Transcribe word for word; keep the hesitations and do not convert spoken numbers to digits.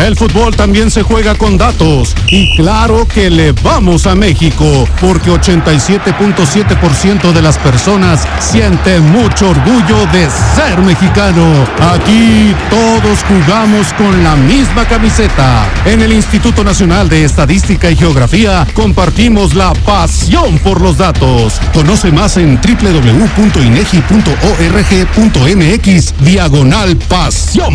El fútbol también se juega con datos. Y claro que le vamos a México, porque ochenta y siete punto siete por ciento de las personas sienten mucho orgullo de ser mexicano. Aquí todos jugamos con la misma camiseta. En el Instituto Nacional de Estadística y Geografía compartimos la pasión por los datos. Conoce más en doble u doble u doble u punto inegi punto org punto mx diagonal pasión